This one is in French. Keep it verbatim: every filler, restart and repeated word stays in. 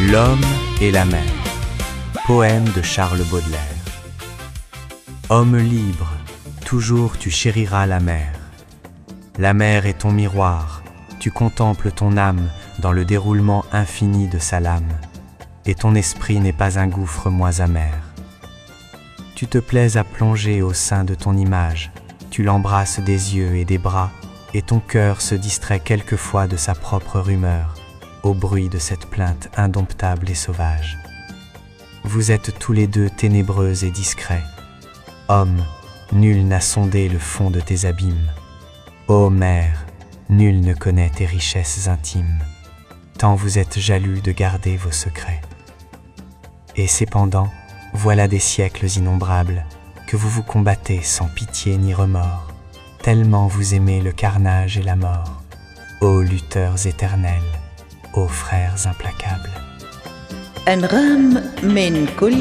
L'homme et la mer. Poème de Charles Baudelaire. Homme libre, toujours tu chériras la mer. La mer est ton miroir, tu contemples ton âme dans le déroulement infini de sa lame, et ton esprit n'est pas un gouffre moins amer. Tu te plais à plonger au sein de ton image, tu l'embrasses des yeux et des bras, et ton cœur se distrait quelquefois de sa propre rumeur, au bruit de cette plainte indomptable et sauvage. Vous êtes tous les deux ténébreux et discrets. Homme, nul n'a sondé le fond de tes abîmes. Ô mer, nul ne connaît tes richesses intimes, tant vous êtes jaloux de garder vos secrets. Et cependant, voilà des siècles innombrables que vous vous combattez sans pitié ni remords, tellement vous aimez le carnage et la mort. Ô lutteurs éternels, ô frères implacables. أنغام من كل